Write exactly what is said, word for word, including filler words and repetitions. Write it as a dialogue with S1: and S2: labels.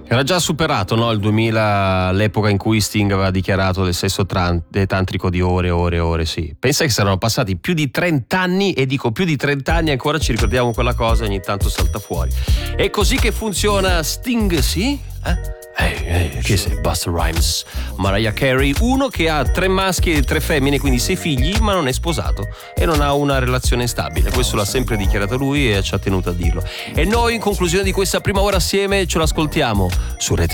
S1: Era già superato, no? Il duemila, l'epoca in cui Sting aveva dichiarato del sesso tran- tantrico di ore e ore e ore, sì. Pensa che saranno passati più di trenta anni, e dico più di trenta anni, ancora ci ricordiamo quella cosa, ogni tanto salta fuori. È così che funziona Sting, sì? Eh? Ehi, ehi, chi sei? Busta Rhymes. Mariah Carey, uno che ha tre maschi e tre femmine, quindi sei figli, ma non è sposato e non ha una relazione stabile. Questo l'ha sempre dichiarato lui e ci ha tenuto a dirlo. E noi, in conclusione di questa prima ora assieme, ce l'ascoltiamo su Rete